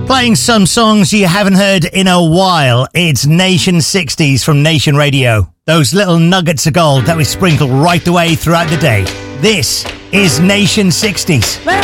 Playing some songs you haven't heard in a while. It's Nation 60s from Nation Radio. Those little nuggets of gold that we sprinkle right the way throughout the day. This is Nation 60s. Well,